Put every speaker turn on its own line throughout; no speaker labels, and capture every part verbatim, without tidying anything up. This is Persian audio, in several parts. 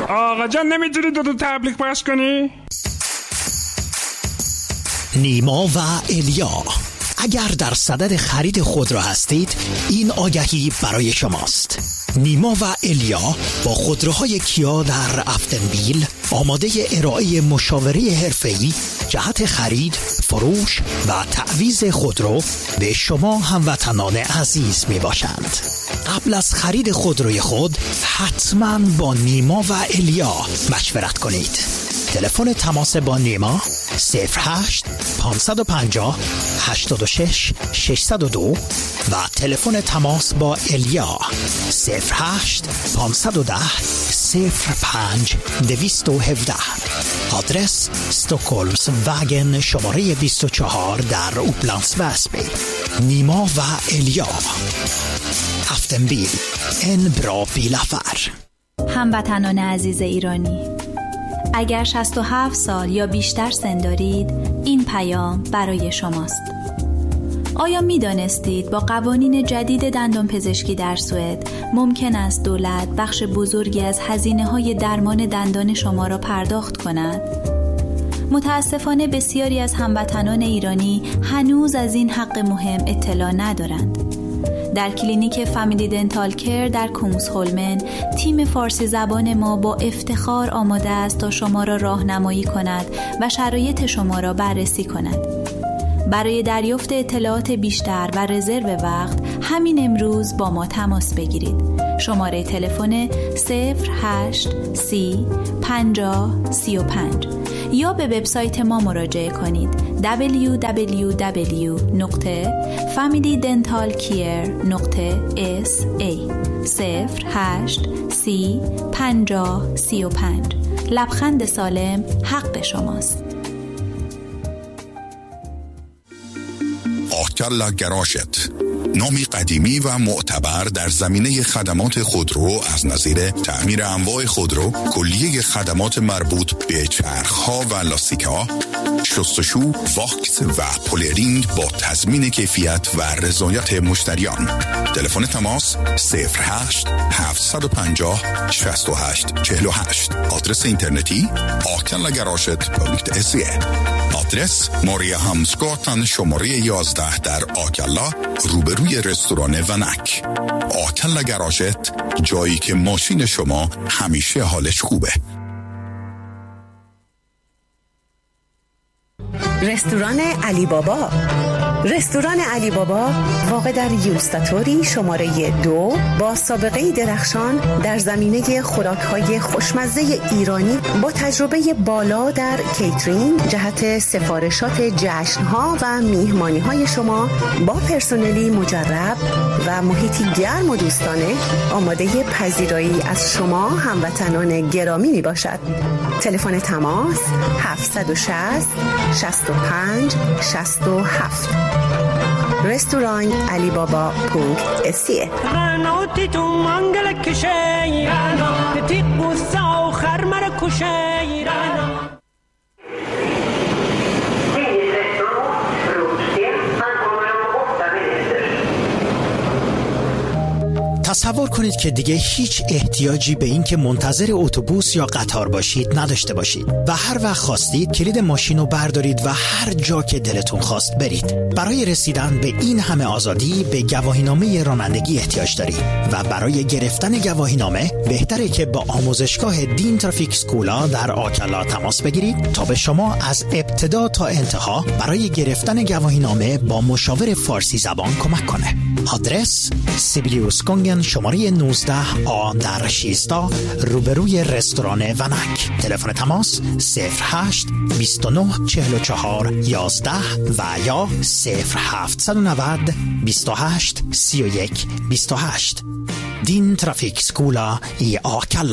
آقا جان نمیتونی دو دو تبلیغ پخش کنی؟
نیما و الیا، اگر در صدد خرید خودرو هستید این آگهی برای شماست. نیما و الیا با خودروهای کیا در افتنبیل آماده ارائه مشاوره حرفه‌ای جهت خرید، فروش و تعویض خودرو به شما هموطنان عزیز می باشند. قبل از خرید خودروی خود حتما با نیما و الیا مشورت کنید. تلفن تماس با نیما صفر هشت پانصد و پنجاه هشتاد و شش ششصد و دو و تلفن تماس با الیا صفر هشت پانصد و ده صفر پنج دویست و هفده. آدرس استکهلمز واگن شماره بیست و چهار در اوپلندس وسبی. نیما و الیا، افتنبیل، ان برا بیلافر.
هموطنان عزیز ایرانی، اگر شصت و هفت سال یا بیشتر سن دارید این پیام برای شماست. آیا می دانستید با قوانین جدید دندان پزشکی در سوئد ممکن است دولت بخش بزرگی از هزینه های درمان دندان شما را پرداخت کند؟ متاسفانه بسیاری از هموطنان ایرانی هنوز از این حق مهم اطلاع ندارند. در کلینیک فامیلی دنتال کیر در کومسهولمن تیم فارسی زبان ما با افتخار آماده است تا شما را راهنمایی کند و شرایط شما را بررسی کند. برای دریافت اطلاعات بیشتر و رزرو وقت همین امروز با ما تماس بگیرید. شماره تلفن صفر هشت سی پنجاه سی و پنج یا به وبسایت ما مراجعه کنید دبلیو دبلیو دبلیو دات فامیلی دنتال کیر دات اس ای. صفر هشت سی پنجاه سی و پنج. لبخند سالم حق شماست.
آکلا گراشت، نامی قدیمی و معتبر در زمینه خدمات خودرو از نظیر تعمیر انواع خودرو، کلیه خدمات مربوط به چرخ‌ها و لاستیک‌ها، شستشو، واکس و پولرینگ با تضمین کیفیت و رضایت مشتریان. تلفن تماس صفر هشت هفت پنج صفر شش هشت چهل و هشت. آدرس اینترنتی آکلا گراشت دات اس ای. آدرس ماریا همسگاتن شماره یازده در آکلا روبروی رستوران ونک. آکلا گراشت، جایی که ماشین شما همیشه حالش خوبه.
رستوران علی بابا. رستوران علی بابا واقع در یوستاتوری شماره دو با سابقه درخشان در زمینه خوراک‌های خوشمزه ایرانی با تجربه بالا در کیترینگ جهت سفارشات جشن‌ها و میهمانی‌های شما با پرسنلی مجرب و محیطی گرم و دوستانه آماده پذیرایی از شما هموطنان گرامی میباشد. تلفن تماس هفت شش صفر شصت و پنج شصت و هفت. رستوران علی بابا پونکت اسیه.
غنوتی تو منگل کشی رانا تیق بوسا و خرمر کشی رانا.
تصور کنید که دیگه هیچ احتیاجی به این که منتظر اتوبوس یا قطار باشید نداشته باشید و هر وقت خواستید کلید ماشین رو بردارید و هر جا که دلتون خواست برید. برای رسیدن به این همه آزادی به گواهینامه رانندگی احتیاج دارید و برای گرفتن گواهینامه بهتره که با آموزشگاه دین ترافیک سکولا در آکلا تماس بگیرید تا به شما از ابتدا تا انتها برای گرفتن گواهینامه با مشاور فارسی زبان کمک کنه. آدرس سیبیلیوس گونگن شماره نوزده آ در شیستا روبروی رستوران ونک. تلفن تماس صفر هشت بیست و نه چهل و چهار یازده و یا صفر هفت نه صفر بیست و هشت سی و یک بیست و هشت. دین ترافیک سکولا ای آکلا.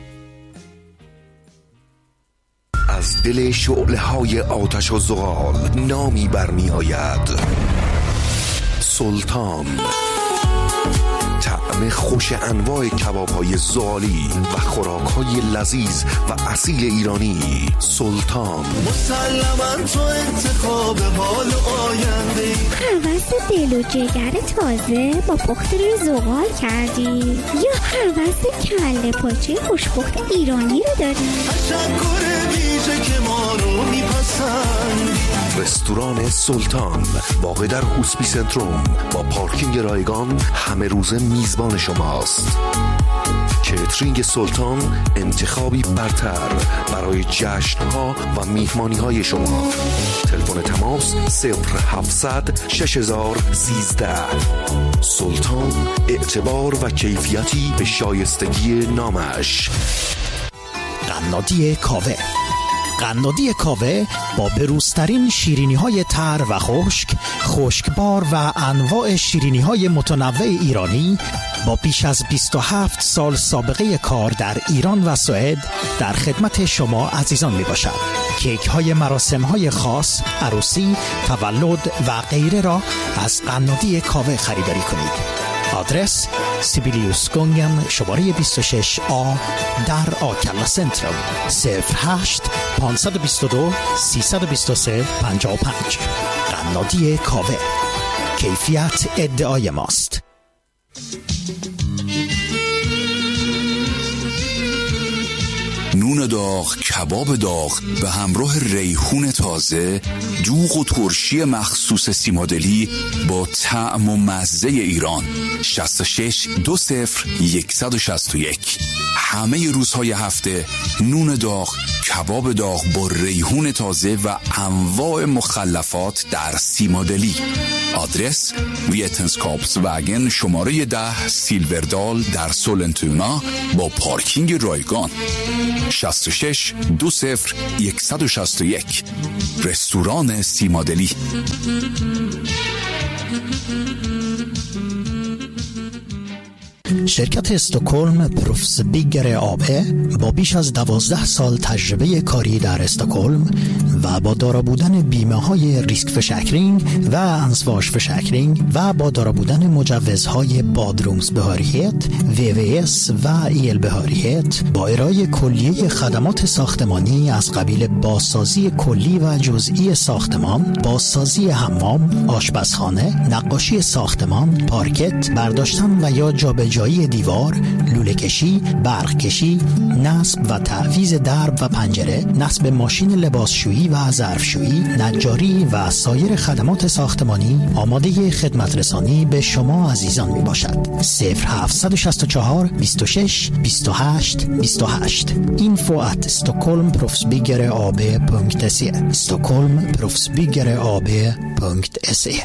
از دل شعله های آتش و زغال نامی برمی آید: سلطان. طعم رستوران خوش انواع کباب‌های زغالی و خوراک‌های لذیذ و اصیل ایرانی سلطان.
مسلماً تو انتخاب حال آینده،
هوس دل و جگر تازه با پخت روی زغال کردی یا هوس کله پاچه خوشپخت ایرانی رو داری؟
تشکر ویژه که ما رو میپسند.
رستوران سلطان واقع در هوسپی سنتروم با پارکینگ رایگان همه روزه میزبان شماست. کیترینگ سلطان انتخابی برتر برای جشن‌ها و میهمانی‌های شما. تلفن تماس صفر هفتصد شش هزار سیزده. سلطان، اعتبار و کیفیتی به شایستگی نامش.
قنادی کاوه. قنادی کاوه با بروزترین شیرینی‌های تر و خشک، خشکبار و انواع شیرینی‌های متنوع ایرانی با بیش از بیست و هفت سال سابقه کار در ایران و سوئد در خدمت شما عزیزان می باشد. کیک های مراسم های خاص، عروسی، تولد و غیره را از قنادی کاوه خریداری کنید. آدرس سیبیلیوس گونگن شماره بیست و شش آ در آکلا سنترال صفر هشت پانصد و بیست و دو سیصد و بیست و سه پنجاه و پنج. قنادی کاوه، کیفیت ادعای ماست.
نون داغ، کباب داغ به همراه ریحون تازه، دوغ و ترشی مخصوص سیمادلی با طعم و مزه ایران. شصت و شش دو صفر صد و شصت و یک. همه روزهای هفته نون داغ، کباب داغ با ریحون تازه و انواع مخلفات در سیمادلی. آدرس ویتنسکاپس وگن شماره ده سیلوردال در سولنتونا با پارکینگ رایگان. شصت و شش دو صفر صد و شصت و یک. رستوران سیمادلی.
شرکت استکهلم پروفس بیگر آبه با بیش از دوازده سال تجربه کاری در استکهلم و با دارا بودن بیمه های ریسک فشکرینگ و انسواش فشکرینگ و با دارا بودن مجوزهای بادرومز بهاریت، وی وی اس و ایل بهاریت با ارائه کلیه خدمات ساختمانی از قبیل بازسازی کلی و جزئی ساختمان، بازسازی حمام، آشپزخانه، نقاشی ساختمان، پارکت، برداشتن و یا جابجایی دیوار، لوله کشی، برق کشی، نصب و تعویض درب و پنجره، نصب ماشین لباسشویی و ظرفشویی، نجاری و سایر خدمات ساختمانی آماده خدمت رسانی به شما عزیزان می باشد. صفر هفت شش چهار بیست و شش بیست و هشت بیست و هشت. اینفو ات استکهلم پروفسبیگر آب پونکت سی استکهلم پروفسبیگر آب پونکت سی.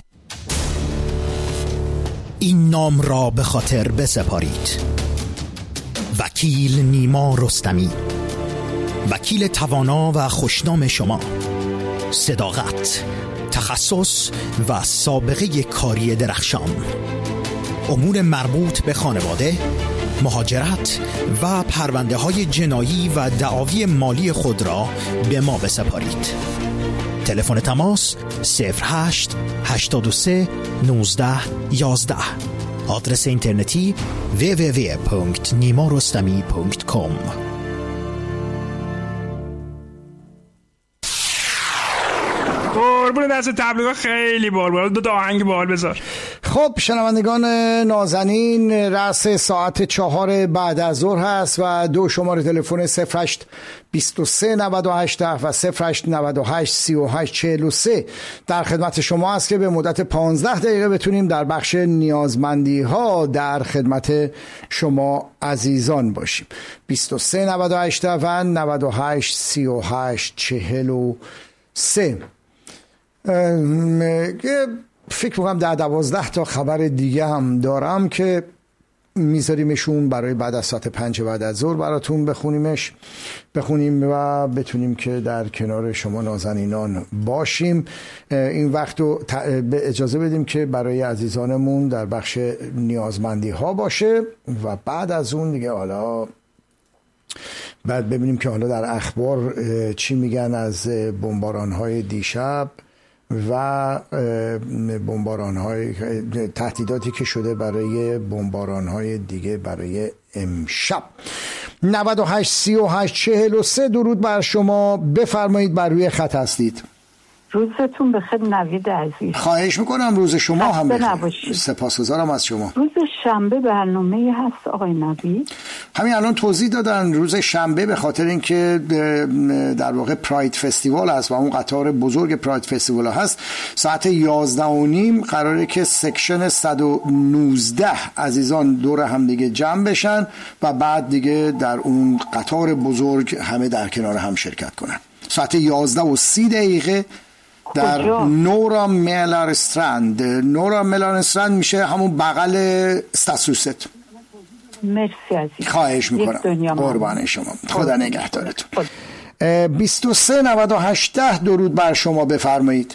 این نام را به خاطر بسپارید: وکیل نیما رستمی، وکیل توانا و خوشنام شما. صداقت، تخصص و سابقه کاری درخشان. امور مربوط به خانواده، مهاجرت و پرونده های جنایی و دعاوی مالی خود را به ما بسپارید. تلفن تماس صفر هشت هشتاد و سه نوزده یازده. آدرس اینترنتی دبلیو دبلیو دبلیو دات نیما رستمی دات کام.
قربون دست تبلیغات خیلی بال بال. دو تا آهنگ بال بذار.
خب شنوندگان نازنین، رأس ساعت چهار بعد از ظهر هست و دو شماره تلفن صفر هشت بیست و سه نود و هشت و صفر هشت نود و هشت سی و هشت چهل و سه در خدمت شما است که به مدت پانزده دقیقه بتونیم در بخش نیازمندی ها در خدمت شما عزیزان باشیم. بیست و سه نود و هشت و نود و هشت سی و هشت چهل و سه. فکر میکنم در دوازده تا خبر دیگه هم دارم که میذاریمشون برای بعد از ساعت پنج بعد از ظهر براتون بخونیمش بخونیم و بتونیم که در کنار شما نازنینان باشیم. این وقت رو اجازه بدیم که برای عزیزانمون در بخش نیازمندی ها باشه و بعد از اون دیگه حالا بعد ببینیم که حالا در اخبار چی میگن از بمباران های دیشب و بمباران های تهدیداتی که شده برای بمباران های دیگه برای امشب. نود و هشت سی و هشت چهل و سه درود بر شما، بفرمایید، بر روی خط هستید.
روزتون بخیر نوید عزیز.
خواهش میکنم، روز شما هم بخیر. سپاسگزارم از شما.
روز شنبه برنامه هست آقای نوید؟
همین الان توضیح دادن روز شنبه به خاطر اینکه در واقع پراید فستیوال هست و اون قطار بزرگ پراید فستیوال هست. ساعت یازده و نیم قراره که سکشن صد و نوزده عزیزان دور هم دیگه جمع بشن و بعد دیگه در اون قطار بزرگ همه در کنار هم شرکت کنن. ساعت یازده و سی دقیقه در نورا میلار استراند. نورا میلار استراند میشه همون بغل استاسوست.
مرسی عزیز.
خواهش میکنم، قربان شما، خدا نگهدارتون. بیست و سه نود و هشت درود بر شما، بفرمایید.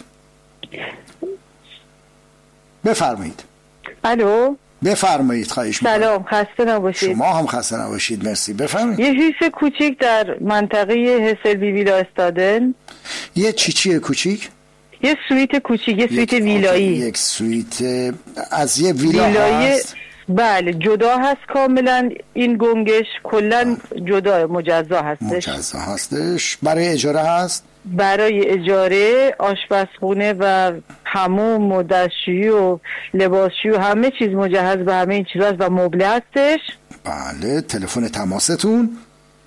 بفرمایید.
الو بفرمایید. خواهش میکنم.
سلام، خسته نباشید.
شما هم خسته نباشید. مرسی. بفرمایید.
یه هیس کوچیک در منطقه هسلبی ویلا استادن.
یه چی چیه کوچیک؟
یه سویت کوچیک، یه سویت ویلایی.
یک سویت از یه ویلا
ویلایی
هست.
بله، جدا هست کاملا. این گنگش کلا جدا مجزا هستش.
مجزا هستش. برای اجاره هست؟
برای اجاره، آشپزخونه و حموم و دستشویی و لباسشویی و همه چیز مجهز به همه این چیزاست و مبله هستش.
بله. تلفن تماستون؟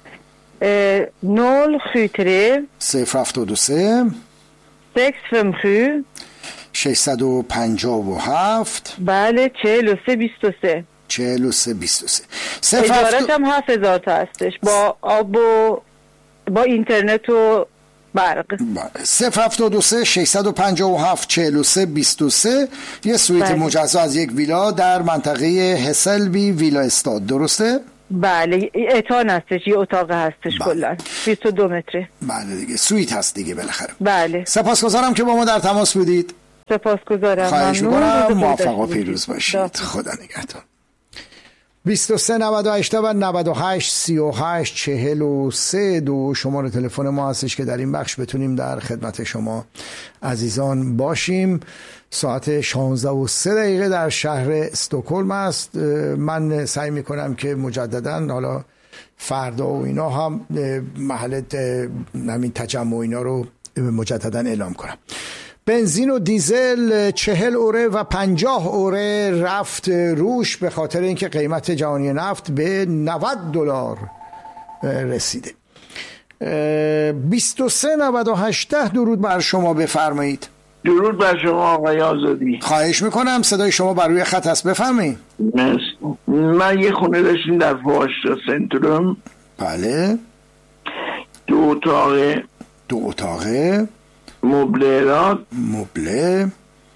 نول خیتره
صفر هفتاد و سه
سکس فم خو
ششصد و پنجاه و هفت.
بله. چهل و سه بیست و سه
چهل و سه بیست و سه.
اجارت هم هفت هزار تا هستش با آب و با اینترنت و برق.
صفر هفتاد و سه ششصد و پنجاه و هفت چهل و سه بیست و سه. یه سویت
بله.
مجزا از یک ویلا در منطقه هسلبی ویلا استاد، درسته؟
بله. اتاق هستش، یه اتاق هستش. بله. کلا بیست و دو متره.
بله دیگه، سویت هست دیگه بالاخره.
بله.
سپاسگزارم که با ما در تماس بودید.
سپاسگزارم.
خواهش میکنم. موفق و پیروز باشید. خدا نگهدار. بیست و سه نود و هشت و نود و هشت سی و هشت چهل و سه دو شماره تلفن ما هستش که در این بخش بتونیم در خدمت شما عزیزان باشیم. ساعت شانزده و سه دقیقه در شهر استکهلم است. من سعی میکنم که مجددا حالا فردا و اینا هم محل همین تجمع اینا رو مجددا اعلام کنم. بنزین و دیزل چهل اوره و پنجاه اوره رفت روش به خاطر اینکه قیمت جهانی نفت به نود دلار رسیده. بیست و سه نود و هشت درود بر شما، بفرمایید.
درود بر شما آقای آزادی.
خواهش میکنم، صدای شما بر روی خط هست، بفرمایید.
من یه خونه داشتیم در فواشتا سنتروم.
بله.
دو اتاقه
دو اتاقه
مبلرات
مبله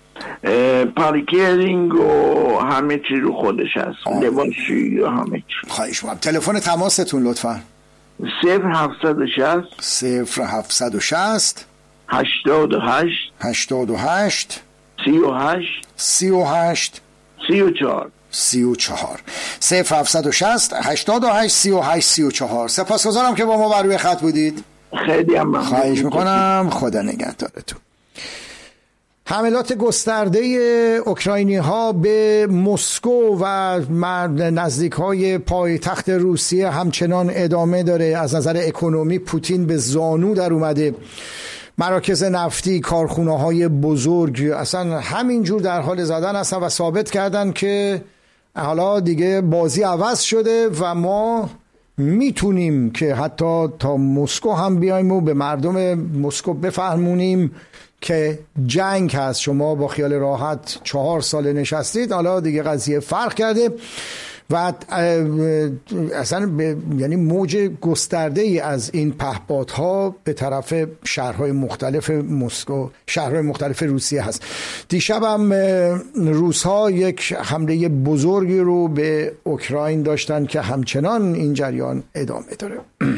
پارکینگ و همه چی رو خودش هست، لباسشویی و همه چی.
خواهش میکنم. تلفن تماستون لطفا؟
صفر هفتصد و شصت
صفر هفتصد و شصت
هشتاد و هشت
هشتاد و هشت
سی و هشت
سی و هشت
سی و چهار
سی و چهار. صفر هفتصد و شصت هشتاد و هشت سی و هشت سی و چهار. سپاسگزارم که با ما بر روی خط بودید.
خیلی هم ممنون.
خواهش میکنم. خدا نگهدارتون. حملات گسترده اوکراینی ها به مسکو و نزدیک های پایتخت روسیه همچنان ادامه داره. از نظر اکنومی پوتین به زانو در اومده. مراکز نفتی، کارخونه های بزرگ اصلا همینجور در حال زدن هستن و ثابت کردن که حالا دیگه بازی عوض شده و ما میتونیم که حتی تا مسکو هم بیایم و به مردم مسکو بفهمونیم که جنگ هست. شما با خیال راحت چهار سال نشستید، حالا دیگه قضیه فرق کرده و اصلا یعنی موج گسترده ای از این پهپادها به طرف شهرهای مختلف مسکو، شهرهای مختلف روسیه هست. دیشب هم روس‌ها یک حمله بزرگی رو به اوکراین داشتن که همچنان این جریان ادامه داره.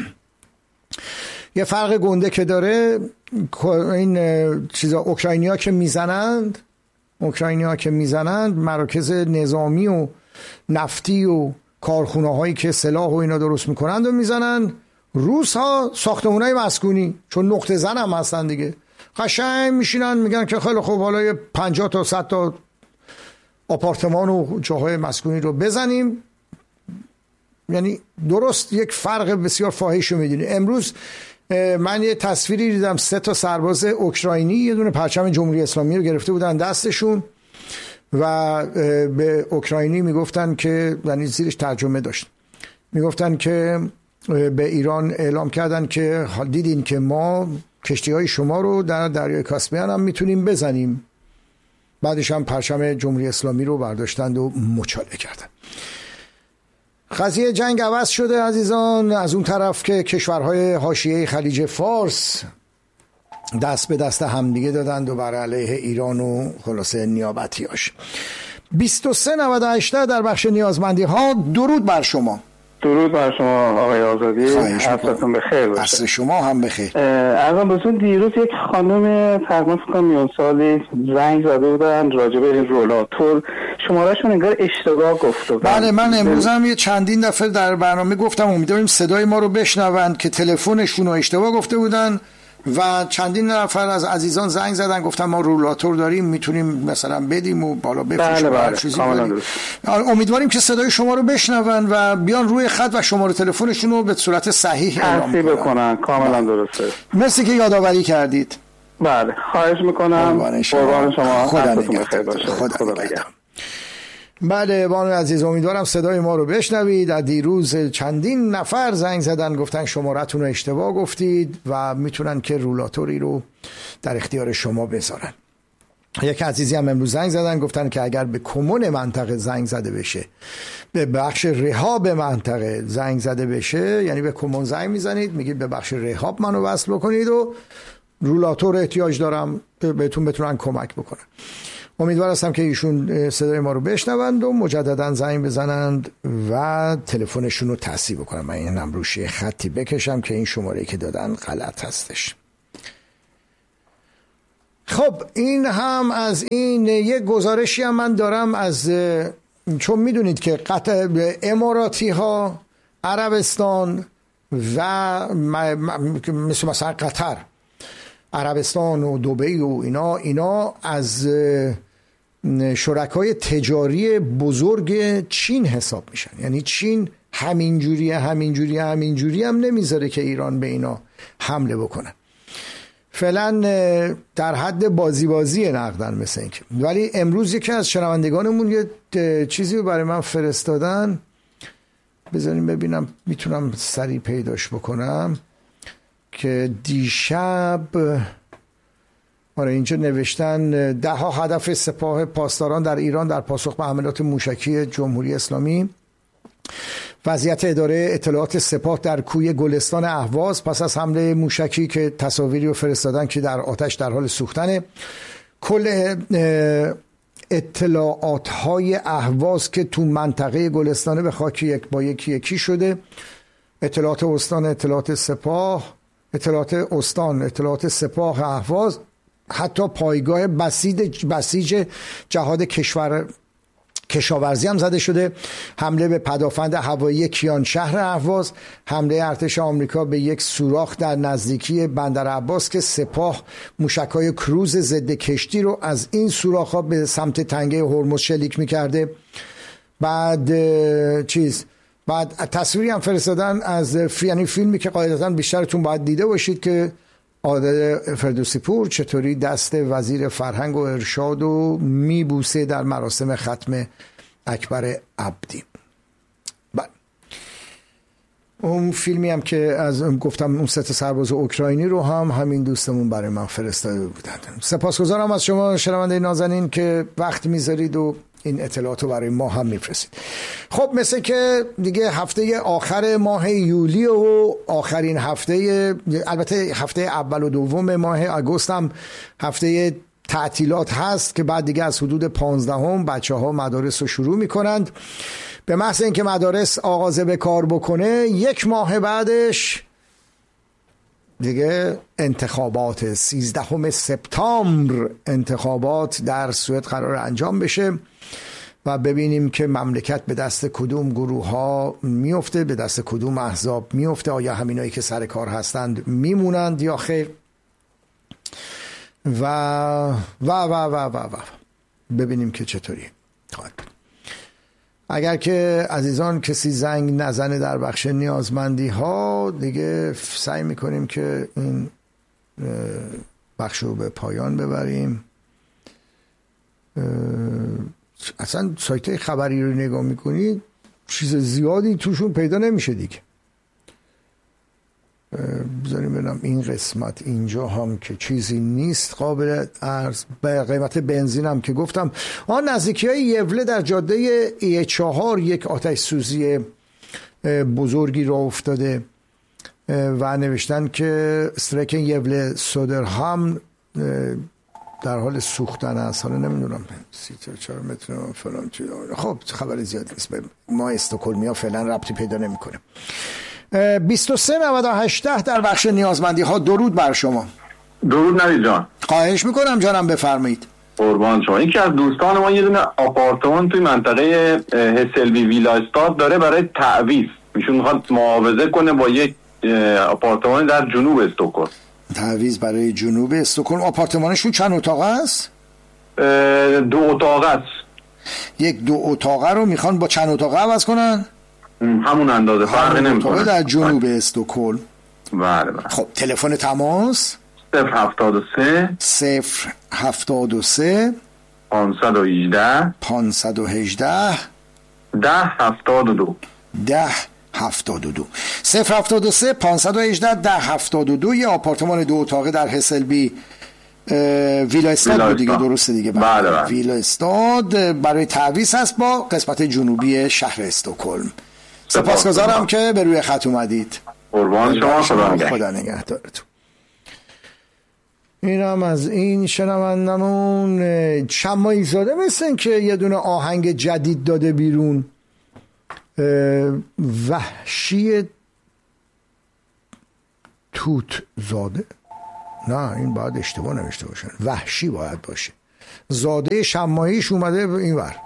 یه فرق گنده که داره، این چیزا اوکراینیا که میزنند اوکراینیا که میزنند مراکز نظامی و نفتی و کارخونه هایی که سلاح و اینا درست میکنند و میزنن. روس ها ساختمون های مسکونی، چون نقطه زن هم هستن دیگه، قشنگ میشینن میگن که خیلی خوب حالا پنجاه تا صد تا آپارتمان و جاهای مسکونی رو بزنیم. یعنی درست یک فرق بسیار فاحش رو میدونی. امروز من یه تصویری دیدم، سه تا سرباز اوکراینی یه دونه پرچم جمهوری اسلامی رو گرفته بودن دستشون و به اوکراینی میگفتن که، یعنی زیرش ترجمه داشت، میگفتن که به ایران اعلام کردن که دیدین که ما کشتی‌های شما رو در دریای کاسپیان هم میتونیم بزنیم. بعدش هم پرچم جمهوری اسلامی رو برداشتند و مچاله کردن. قضیه جنگ عوض شده عزیزان. از اون طرف که کشورهای حاشیه خلیج فارس دست به دست همدیگه دادند و بر علیه ایران و خلاصه نیابتیاش. بیست و سه نود و هشت در بخش نیازمندی ها. درود بر شما.
درود بر شما آقای آزادی، عصرتون بخیر باشه.
عصر شما هم بخیر.
ارزم بهتون دیروز یک خانم تقریبا فکر کنم میون سالی زنگ زده بودن راجع به رولاتور، شمارهشون انگار اشتباه گفته بودن.
بله من امروز هم یه چندین دفعه در برنامه گفتم امیدواریم صدای ما رو بشنوند که تلفنشون رو اشتباه گفته بودن و چندین نفر از عزیزان زنگ زدن گفتن ما رولاتور داریم میتونیم مثلا بدیم و بالا بفروشیم.
بله بله کاملا درست.
امیدواریم که صدای شما رو بشنون و بیان روی خط و شماره تلفنشون رو به صورت صحیح اعلام
بکنن. کاملا درسته.
مرسی که یادآوری کردید.
بله خواهش میکنم. قربان شما.
خدا نگهدار. خدا نگهدار. بله بانو عزیز، امیدوارم صدای ما رو بشنوید. از دیروز چندین نفر زنگ زدن گفتن شمارتون رو اشتباه گفتید و میتونن که رولاتوری رو در اختیار شما بذارن. یک عزیزی هم امروز زنگ زدن گفتن که اگر به کمون منطقه زنگ زده بشه، به بخش رهاب منطقه زنگ زده بشه، یعنی به کمون زنگ میزنید میگید به بخش رهاب منو وصل بکنید و رولاتور احتیاج دارم بهتون بتونن کمک بکنن. امیدوار هستم که ایشون صدای ما رو بشنوند و مجددا زنگ بزنند و تلفنشون رو تصحیح بکنن. من این نمروشی خطی بکشم که این شماره که دادن غلط هستش. خب این هم از این. یک گزارشی هم من دارم از، چون میدونید که قطر اماراتی ها، عربستان و مثل مثلا قطر، عربستان و دبی و اینا اینا از شرکای تجاری بزرگ چین حساب میشن. یعنی چین همینجوری همینجوری همینجوری هم نمیذاره که ایران به اینا حمله بکنه. فعلا در حد بازی بازی نقدن مثل این که. ولی امروز یکی از شنوندگانمون یه چیزی رو برای من فرستادن، بذاریم ببینم میتونم سریع پیداش بکنم، که دیشب آره اینجا نوشتن ده ها هدف سپاه پاسداران در ایران در پاسخ به حملات موشکی جمهوری اسلامی. وضعیت اداره اطلاعات سپاه در کوی گلستان اهواز پس از حمله موشکی که تصاویری رو فرستادن که در آتش در حال سوختنه. کل اطلاعات های اهواز که تو منطقه گلستانه به خاک یک با یکی یکی شده. اطلاعات استان، اطلاعات سپاه، اطلاعات استان، اطلاعات سپاه اهواز، حتی پایگاه بسیج بسیج جهاد کشور کشاورزی هم زده شده. حمله به پدافند هوایی کیان شهر اهواز، حمله ارتش آمریکا به یک سوراخ در نزدیکی بندر عباس که سپاه موشک‌های کروز ضد کشتی رو از این سوراخ‌ها به سمت تنگه هرمز شلیک می‌کرده. بعد چیز بعد تصویری هم فرستادن از یعنی فیلمی که قاعدتاً بیشترتون باید دیده باشید که عادل فردوسی پور چطوری دست وزیر فرهنگ و ارشاد و میبوسه در مراسم ختم اکبر عبدی. بعد اون فیلمی هم که از گفتم اون سه تا سرباز اوکراینی رو هم همین دوستمون برای من فرستاده بودن. سپاسگزارم از شما شنونده نازنین که وقت میذارید و این اطلاعات رو برای ما هم میفرستید. خب مثل که دیگه هفته آخر ماه یولی و آخرین هفته، البته هفته اول و دوم ماه آگوست هم هفته تعطیلات هست که بعد دیگه از حدود پانزدهم بچه ها مدارس رو شروع میکنند. به محض اینکه مدارس آغاز به کار بکنه یک ماه بعدش دیگه انتخابات سیزدهم سپتامبر انتخابات در سوئد قرار انجام بشه و ببینیم که مملکت به دست کدوم گروه ها میفته، به دست کدوم احزاب میفته. آیا همینایی که سر کار هستند میمونند یا خیر؟ و و و و و و ببینیم که چطوری خواهد بود. اگر که عزیزان کسی زنگ نزنه در بخش نیازمندی ها، دیگه سعی میکنیم که این بخش رو به پایان ببریم. اصلا سایت خبری رو نگاه میکنید چیز زیادی توشون پیدا نمیشه دیگه. بذاریم ببینم این قسمت اینجا هم که چیزی نیست قابل عرض. به قیمت بنزین هم که گفتم آن نزدیکی های یوله در جاده ای چهار یک آتش سوزی بزرگی را افتاده و نوشتن که استرکن یوله سودرهام در حال سوختن است. حالا نمیدونم سی تا چهار متر فلان چی. خب خبر زیاد نیست. ما استکهلمی ها فعلا ربطی پیدا نمیکنه. بیست و سه نود و هشت در بخش نیازمندی ها. درود بر شما.
درود نوید جان.
خواهش میکنم جانم بفرمایید.
قربان شما. یکی از دوستان ما یه دونه آپارتمان توی منطقه هسلوی ویلا استاد داره برای تعویض. ایشون میخواد معاوضه کنه با یک آپارتمان در جنوب استکهلم.
تعویض برای جنوب استکهلم. آپارتمانشون چند اتاق است؟
دو اتاق است.
یک دو اتاقه رو میخوان با چند اتاقه عوض کنن؟
همون اندازه فرق نمیکنه.
در جنوب استکهلم.
بله بله.
خب تلفن تماس
صفر هفتاد و سه
صفر هفتاد و سه
پانصد و هجده
پانصد و هجده
ده هفتاد و دو
ده هفتاد و دو صفر هفتاد و سه پانصد و هجده ده هفتاد و دو. یه آپارتمان دو اتاقه در هسلبی ویلا استاد بود دیگه، درسته دیگه؟
بله بله.
ویلا استاد برای تعویض هست با قسمت جنوبی شهر استکهلم. سپاسگزارم که به روی خط اومدید.
قربان شما. خدا,
خدا نگهدارتون. اینم از این شنوندمون. شمایی زاده مثل این که یه دونه آهنگ جدید داده بیرون، وحشی توت زاده. نه این باید اشتباه نوشته باشن، وحشی باید باشه. زاده شماییش اومده این ور.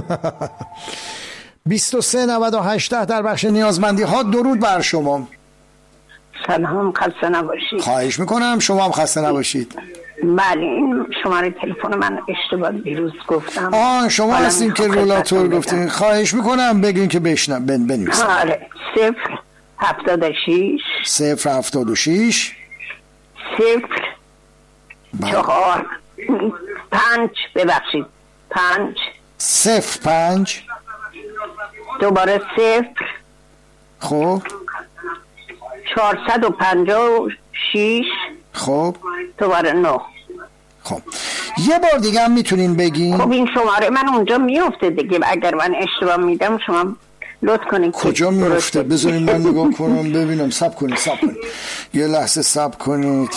بیست و سه نود و هشت در بخش نیازمندی ها. درود بر شما.
سلام، خسته نباشید.
خواهش میکنم، شما هم خسته نباشید.
بله این شماره تلفن من اشتباه دیروز گفتم.
آه شما هستین که رولاتور گفتین. خواهش میکنم بگین که بشنم بن بنویسم.
آره. صفر هفتاد و شیش
صفر هفتاد و شیش
صفر چهار پنج ببخشید پنج
صفر پنج
دوباره صفر
خب
چهارصد و پنجاه و شیش
خب
دوباره نه.
خب یه بار دیگه هم میتونین بگین؟
خب این شماره من اونجا میفته دیگه، اگر من اشتباه میدم شما لطف کنین.
کجا میفته؟ بذارین من نگاه کنم ببینم. سب کنید سب کنید یه لحظه سب کنید.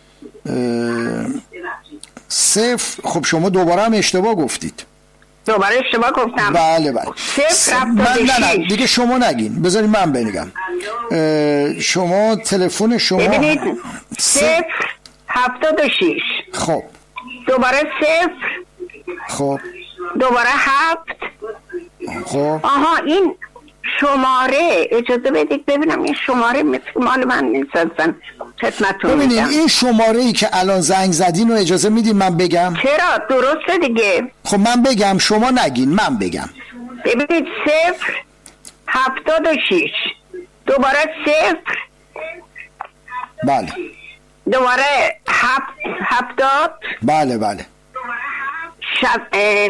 صفر. خب شما دوباره هم اشتباه گفتید.
دوباره اشتباه گفتم.
بله بله.
صفر
من نه نه دیگه شما نگین، بذارین من بنگم. شما تلفن شما
ببینید صفر هفتاد و شیش
خب
دوباره صفر
خب
دوباره هفت
خب.
آها این شماره اجازه بدید ببینم این شماره مثل مال من نیست اصلا خدمتتون میگم.
ببینید این شماره ای که الان زنگ زدین رو اجازه میدین من بگم؟
چرا درسته دیگه.
خب من بگم شما نگین، من بگم.
ببینید صفر هفتاد و شیش دوباره صفر
بله
دوباره هفت هفتاد
بله بله
شب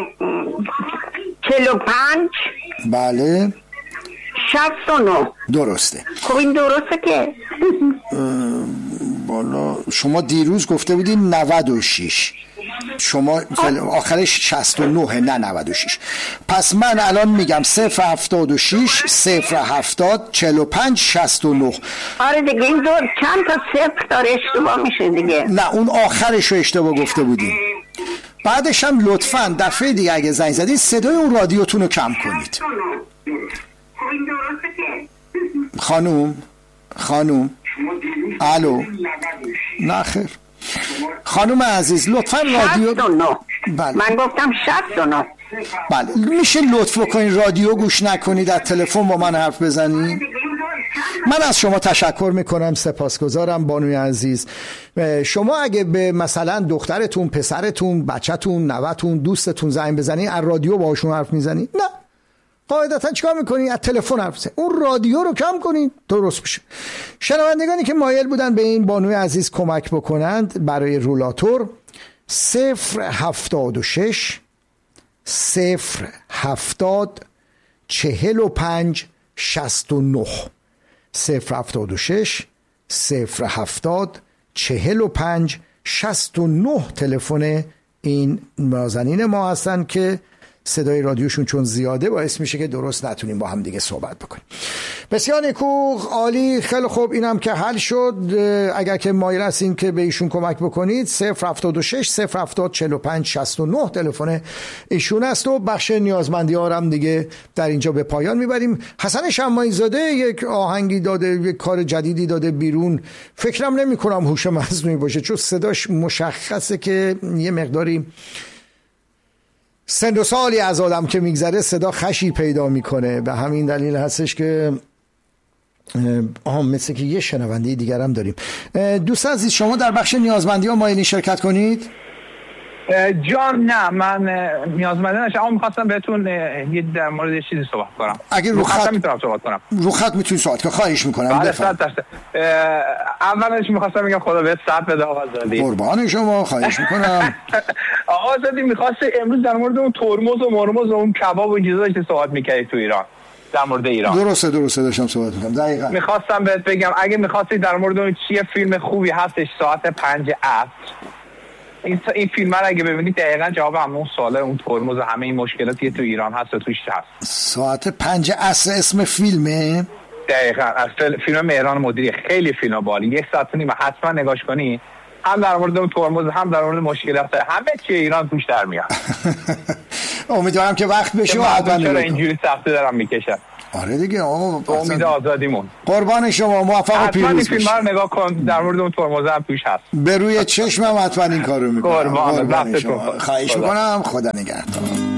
چلو پنج
بله
شست و نو.
درسته.
خب این درسته که
بالا شما دیروز گفته بودین نود و شیش، شما آخرش شست و نه نه نود و شیش. پس من الان میگم صفر هفتاد و شیش صفر هفتاد چل و پنج شست و نه.
آره دیگه این دو چند تا صفر داره اشتباه میشه دیگه.
نه اون آخرش رو اشتباه گفته بودین. بعدش هم لطفاً دفعه دیگه اگه زنگ زدید صدای اون رادیوتون رو کم کنید. خانوم خانوم الو نه خیر خانوم عزیز لطفاً رادیو
بله. من گفتم شصت و نه.
بله میشه لطف بکنید رادیو گوش نکنید، از تلفن با من حرف بزنید. من از شما تشکر میکنم، سپاسگزارم بانوی عزیز. شما اگه به مثلا دخترتون، پسرتون، بچه‌تون، نوه‌تون، دوستتون زنگ بزنی، از رادیو باهاشون حرف میزنی؟ نه، قاعدتا چیکار میکنی؟ از تلفن حرف میزنی. اون رادیو رو کم کنین درست بشه. شنوندگانی که مایل بودن به این بانوی عزیز کمک بکنند برای رولاتور، صفر هفتاد و شش صفر هفتاد چهل و پنج شست و نه صفر هفتاد و شش صفر هفتاد چهل و پنج شست و نه تلفن این نازنین ما هستن که صدای رادیوشون چون زیاده باعث میشه که درست نتونیم با هم دیگه صحبت بکنیم. بسیار نیکو، عالی، خیلی خوب، اینم که حل شد. اگر که مایل هستین که به ایشون کمک بکنید، صفر هفتاد و شش صفر هفتاد چهل و پنج شست و نه تلفن ایشون است. و بخش نیازمندی ها هم دیگه در اینجا به پایان میبریم. حسن شماعی زاده یک آهنگی داده، یک کار جدیدی داده بیرون. فکرم نمی کنم هوش مصنوعی باشه، چون صداش مشخصه که یه مقداری سن و سالی از آدم که میگذره صدا خشی پیدا میکنه. به همین دلیل هستش که آها مثل که یه شنونده دیگر هم داریم. دوست عزیز، شما در بخش نیازمندی ها مایلین شرکت کنید؟
جان نه، من نیازمندی نشم، اما میخواستم بهتون یه در مورد یه چیزی صحبت کنم.
اگه رو خط
میتونم صحبت کنم؟
رو خط میتونی صحبت کنم، خواهش میکنم.
بله صد درصد. اولش میخواستم بگم خدا بهت صبر بده آزادی.
قربان شما، خواهش میکنم.
آزادی میخواسته امروز در مورد اون ترمز و مرمز و اون کباب و این چیزا که صحبت میکردی تو ایران، در مورد ایران.
درسته درسته داشتم صحبت میکنم. دقیقاً
میخواستم بهت بگم اگه میخواستی در مورد اون چیه فیلم خوبی هستش ساعت پنج عصر، این این فیلم رو اگه ببینید دقیقاً جواب همون سواله، اون ترمز و همه این مشکلاتی که تو ایران هست و توش هست.
ساعت پنج عصر اسم فیلمه؟
دقیقاً از فیلم مهران مدیری. خیلی فیلم بالی، یک ساعت و نیم، حتما نگاش کنی. هم در مورد اون ترمز، هم در مورد مشکلات همه چی ایران توش در میاد.
امیدوارم که وقت بشه و حتما
چرا اینجوری سختی دارم میکشن.
آره دیگه آقا،
امید آزادیمون.
قربان شما، موفق و پیروز باشید.
حتما این فیلم رو نگاه کن، در مورد اون ترمز هم توش هست.
به روی چشمم حتما این کارو میکنم.
قربان شما.
خواهش میکنم. خدا نگهدار.